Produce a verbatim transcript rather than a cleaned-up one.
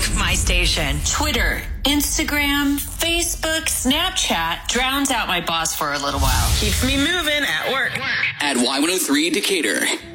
my station. Twitter, Instagram, Facebook, Snapchat drowns out my boss for a little while. Keeps me moving at work. At Y one oh three Decatur.